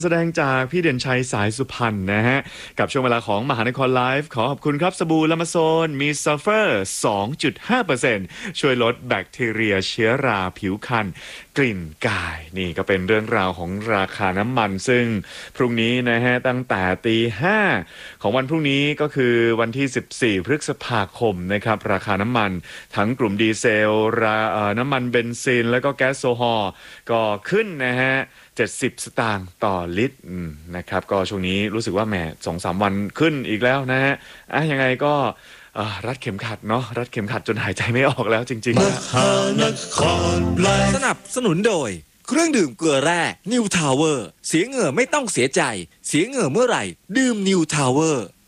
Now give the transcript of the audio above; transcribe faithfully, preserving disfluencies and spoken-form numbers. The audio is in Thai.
แสดงจากพี่เด่นชัยสายสุพรรณนะฮะกับช่วงเวลาของมหานครไลฟ์ขอขอบคุณครับสบู่ลามาโซนมีซัลเฟอร์ สองจุดห้าเปอร์เซ็นต์ ช่วยลดแบคทีเรียเชื้อราผิวคันกลิ่นกายนี่ก็เป็นเรื่องราวของราคาน้ำมัน ซึ่งพรุ่งนี้นะฮะตั้งแต่ตีห้าของวันพรุ่งนี้ก็คือวันที่สิบสี่พฤษภาคมนะครับราคาน้ำมันทั้งกลุ่มดีเซลราเอ่อน้ำมันเบนซินแล้วก็แก๊สโซฮอล์ก็ขึ้นนะฮะเจ็ดสิบสตางค์ต่อลิตรนะครับก็ช่วงนี้รู้สึกว่าแหมสองสามวันขึ้นอีกแล้วนะฮะอ่ะยังไงก็รัดเข็มขัดเนาะรัดเข็มขัดจนหายใจไม่ออกแล้วจริงๆนะสนับสนุนโดยเครื่องดื่มเกลือแร่นิวทาวเวอร์เสียเหงื่อไม่ต้องเสียใจเสียเหงื่อเมื่อไหร่ดื่มนิวทาวเวอร์